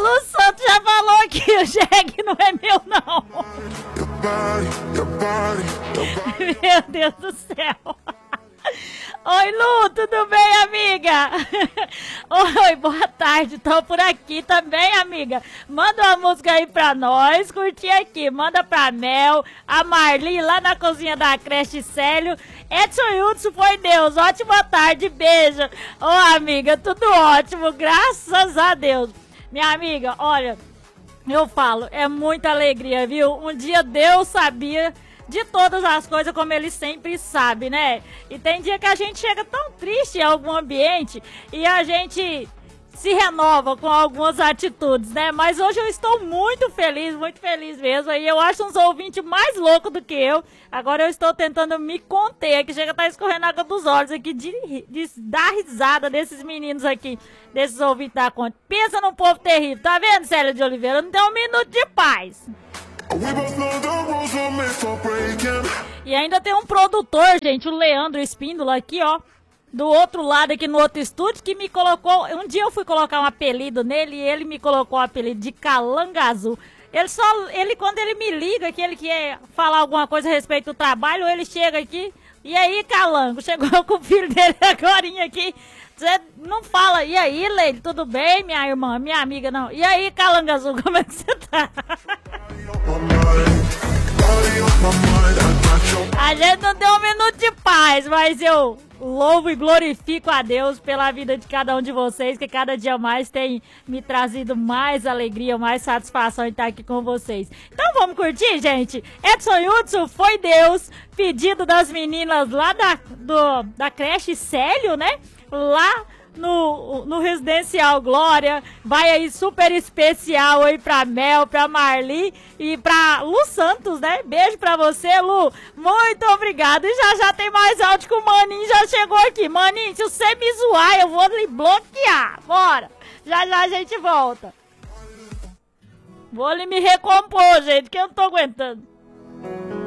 Lu Santos já falou que o jegue não é meu, não. Meu Deus do céu. Oi, Lu, tudo bem, amiga? Oi, boa tarde, tô por aqui também, amiga. Manda uma música aí pra nós, curtir aqui. Manda pra Mel, a Marli lá na cozinha da creche Célio. Edson Hudson, foi Deus, ótima tarde, beijo. Ô, amiga, tudo ótimo, graças a Deus. Minha amiga, olha, eu falo, é muita alegria, viu? Um dia Deus sabia de todas as coisas, como ele sempre sabe, né? E tem dia que a gente chega tão triste em algum ambiente e a gente se renova com algumas atitudes, né? Mas hoje eu estou muito feliz mesmo. E eu acho uns ouvintes mais loucos do que eu. Agora eu estou tentando me conter, que chega a estar escorrendo água dos olhos aqui, de dar risada desses meninos aqui, desses ouvintes da conta. Pensa num povo terrível, tá vendo, Célia de Oliveira? Não tem um minuto de paz. E ainda tem um produtor, gente, o Leandro Espíndola aqui, ó, do outro lado aqui no outro estúdio, que me colocou, um dia eu fui colocar um apelido nele e ele me colocou o apelido de Calanga Azul. Ele quando ele me liga, que ele quer falar alguma coisa a respeito do trabalho, ele chega aqui, e aí, Calango, chegou com o filho dele agorinha aqui, você não fala, e aí, Leide, tudo bem, minha irmã, minha amiga, não, e aí, Calanga Azul, como é que você tá? A gente não tem um minuto de paz, mas eu louvo e glorifico a Deus pela vida de cada um de vocês, que cada dia mais tem me trazido mais alegria, mais satisfação em estar aqui com vocês. Então vamos curtir, gente? Edson Hudson, foi Deus, pedido das meninas lá da creche Célio, né? Lá no Residencial Glória, vai aí super especial aí pra Mel, pra Marli e pra Lu Santos, né? Beijo pra você, Lu, muito obrigada. E já tem mais áudio que o Maninho já chegou aqui. Maninho, se você me zoar, eu vou lhe bloquear, bora, já a gente volta. Vou lhe me recompor, gente, que eu não tô aguentando.